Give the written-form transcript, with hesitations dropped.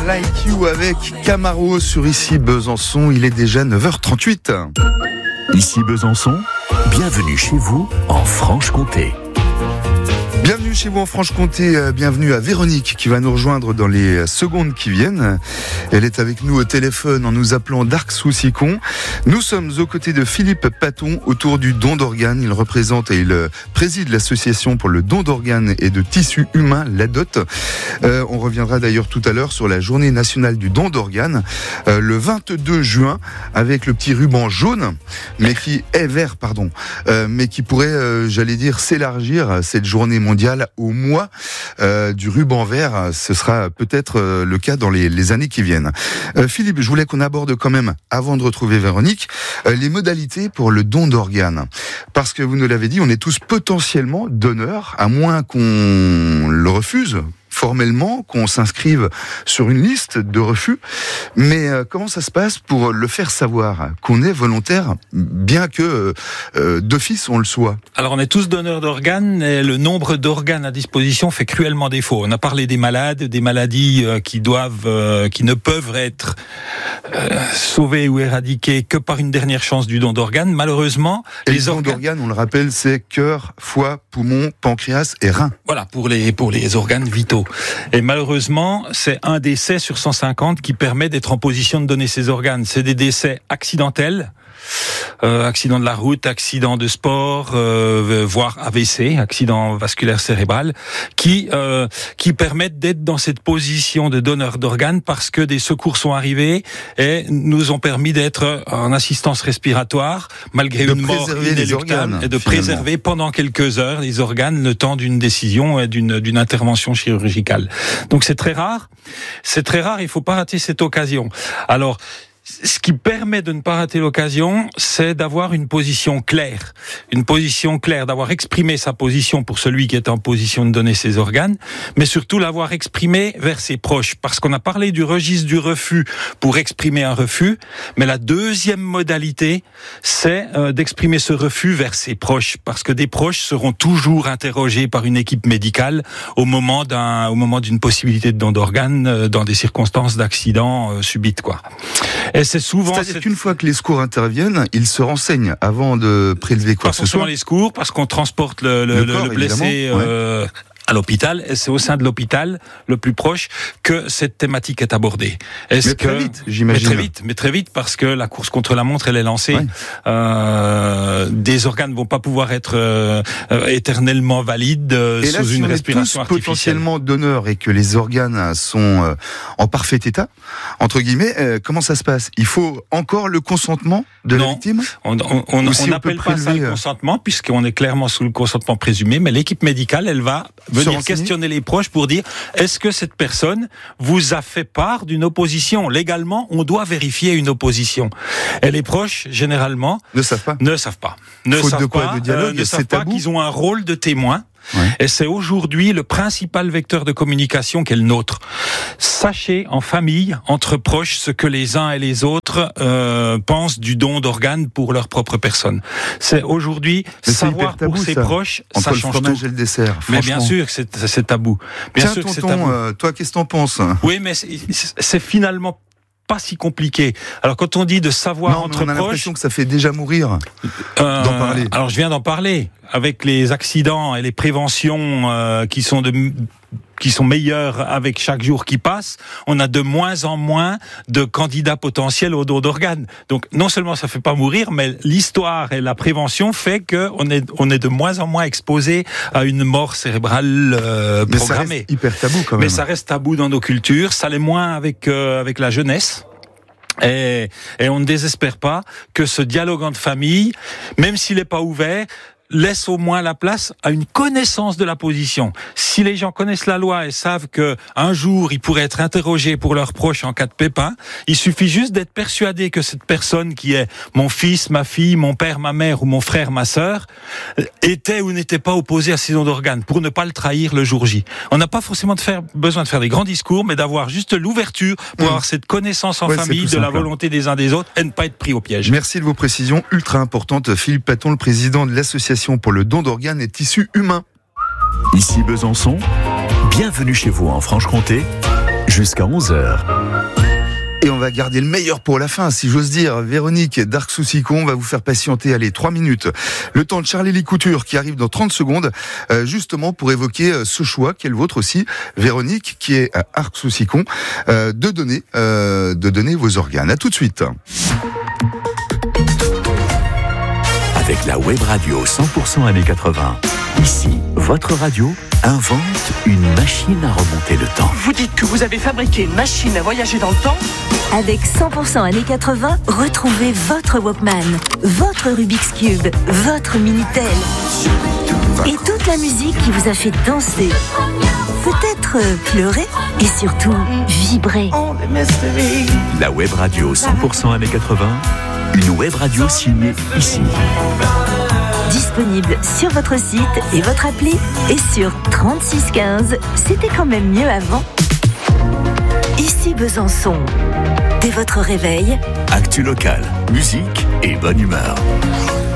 Like You avec Camaro sur Ici Besançon. Il est déjà 9h38. Ici Besançon, bienvenue chez vous en Franche-Comté. Bienvenue chez vous en Franche-Comté, bienvenue à Véronique qui va nous rejoindre dans les secondes qui viennent. Elle est avec nous au téléphone en nous appelant d'Arc-sous-Sicon. Nous sommes aux côtés de Philippe Paton autour du don d'organes. Il représente et il préside l'association pour le don d'organes et de tissus humains, l'ADOT. On reviendra d'ailleurs tout à l'heure sur la journée nationale du don d'organes, le 22 juin, avec le petit ruban jaune, mais qui est vert, mais qui pourrait, j'allais dire, s'élargir cette journée mondiale au mois du ruban vert. Ce sera peut-être le cas dans les années qui viennent. Philippe, je voulais qu'on aborde quand même, avant de retrouver Véronique, les modalités pour le don d'organes. Parce que vous nous l'avez dit, on est tous potentiellement donneurs, à moins qu'on le refuse formellement, qu'on s'inscrive sur une liste de refus. Mais comment ça se passe pour le faire savoir qu'on est volontaire, bien que d'office on le soit? Alors on est tous donneurs d'organes, et le nombre d'organes à disposition fait cruellement défaut. On a parlé des malades, des maladies qui ne peuvent être sauvées ou éradiquées que par une dernière chance du don d'organes. Malheureusement, et les dons d'organes, on le rappelle, c'est cœur, foie, poumon, pancréas et rein. Voilà, pour les organes vitaux. Et malheureusement, c'est un décès sur 150 qui permet d'être en position de donner ses organes. C'est des décès accidentels, accident de la route, accident de sport, voire AVC, accident vasculaire cérébral, qui permettent d'être dans cette position de donneur d'organes parce que des secours sont arrivés et nous ont permis d'être en assistance respiratoire malgré une mort inéluctable et de préserver pendant quelques heures les organes le temps d'une décision et d'une intervention chirurgicale. Donc c'est très rare, il faut pas rater cette occasion. Alors, ce qui permet de ne pas rater l'occasion, c'est d'avoir une position claire, d'avoir exprimé sa position pour celui qui est en position de donner ses organes, mais surtout l'avoir exprimé vers ses proches, parce qu'on a parlé du registre du refus pour exprimer un refus, mais la deuxième modalité, c'est d'exprimer ce refus vers ses proches, parce que des proches seront toujours interrogés par une équipe médicale au moment d'une possibilité de don d'organes dans des circonstances d'accident subites, quoi. Et c'est souvent. C'est-à-dire qu'une fois que les secours interviennent, ils se renseignent avant de prélever quoi que ce soit. Pas forcément les secours, parce qu'on transporte le blessé à l'hôpital, et c'est au sein de l'hôpital le plus proche que cette thématique est abordée. Très vite, j'imagine. Mais très vite, parce que la course contre la montre, elle est lancée. Ouais. Des organes vont pas pouvoir être éternellement valides sous une respiration artificielle. Potentiellement donneurs et que les organes sont en parfait état, entre guillemets, comment ça se passe? Il faut encore le consentement de la victime? On n'appelle pas ça le consentement, puisqu'on est clairement sous le consentement présumé, mais l'équipe médicale, elle va venir questionner les proches pour dire est-ce que cette personne vous a fait part d'une opposition? Légalement, on doit vérifier une opposition. Et les proches, généralement, ne savent pas. Ne savent pas qu'ils ont un rôle de témoin. Ouais. Et c'est aujourd'hui le principal vecteur de communication qu'est le nôtre. Sachez en famille, entre proches, ce que les uns et les autres pensent du don d'organes pour leur propre personne. C'est aujourd'hui savoir tabou, pour ses proches, entre ça change le fromage tout. Et le dessert. Mais bien sûr que c'est tabou. Bien sûr que c'est tabou. Toi, qu'est-ce que t'en penses? Oui, mais c'est finalement pas si compliqué. Alors quand on dit de savoir entre proches, on a l'impression que ça fait déjà mourir d'en parler. Alors je viens d'en parler avec les accidents et les préventions qui sont meilleures avec chaque jour qui passe. On a de moins en moins de candidats potentiels au don d'organes. Donc non seulement ça fait pas mourir, mais l'histoire et la prévention fait que on est de moins en moins exposé à une mort cérébrale programmée. Ça reste hyper tabou quand même. Mais ça reste tabou dans nos cultures. Ça l'est moins avec la jeunesse. Et on ne désespère pas que ce dialogue entre familles, même s'il n'est pas ouvert, laisse au moins la place à une connaissance de la position. Si les gens connaissent la loi et savent que un jour ils pourraient être interrogés pour leurs proches en cas de pépin, il suffit juste d'être persuadé que cette personne qui est mon fils, ma fille, mon père, ma mère ou mon frère, ma sœur, était ou n'était pas opposé à ces dons d'organes pour ne pas le trahir le jour J. On n'a pas forcément besoin de faire des grands discours, mais d'avoir juste l'ouverture pour avoir cette connaissance en famille de la volonté des uns des autres et ne pas être pris au piège. Merci de vos précisions ultra importantes. Philippe Paton, le président de l'association pour le don d'organes et tissus humains. Ici Besançon, bienvenue chez vous en Franche-Comté. jusqu'à 11h. Et on va garder le meilleur pour la fin, si j'ose dire. Véronique d'Arc-sous-Sicon va vous faire patienter, 3 minutes. Le temps de Charlie Couture qui arrive dans 30 secondes, justement pour évoquer ce choix qui est le vôtre aussi, Véronique, qui est à Arc-sous-Sicon, de donner vos organes. À tout de suite. Avec la web radio 100% années 80. Ici, votre radio invente une machine à remonter le temps. Vous dites que vous avez fabriqué une machine à voyager dans le temps ? Avec 100% années 80, retrouvez votre Walkman, votre Rubik's Cube, votre Minitel et toute la musique qui vous a fait danser, peut-être pleurer et surtout vibrer. La web radio 100% années 80, une web radio signée ici. Disponible sur votre site et votre appli et sur 3615. C'était quand même mieux avant. Ici Besançon. Dès votre réveil, actu local, musique et bonne humeur.